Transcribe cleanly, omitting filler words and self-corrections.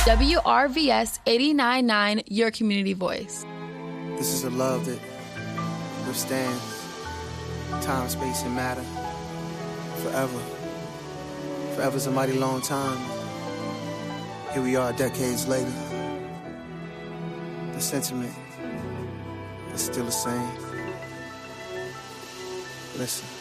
WRVS 89.9, your community voice. This is a love that withstands time, space, and matter forever. Forever's a mighty long time. Here we are decades later. The sentiment is still the same. Listen.